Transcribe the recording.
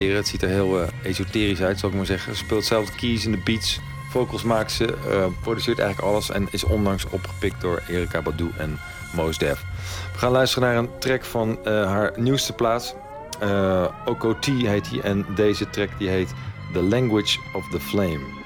Het ziet er heel esoterisch uit, zal ik maar zeggen. Ze speelt zelf de keys en de beats. Vocals maakt ze, produceert eigenlijk alles... en is onlangs opgepikt door Erykah Badu en Mos Def. We gaan luisteren naar een track van haar nieuwste plaat. OKT heet die en deze track die heet The Language of the Flame.